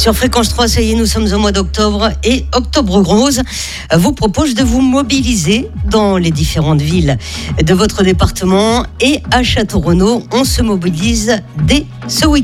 Sur Fréquence 3, ça y est, nous sommes au mois d'octobre et Octobre Rose vous propose de vous mobiliser dans les différentes villes de votre département et à Château-Renaud, on se mobilise dès ce week-end.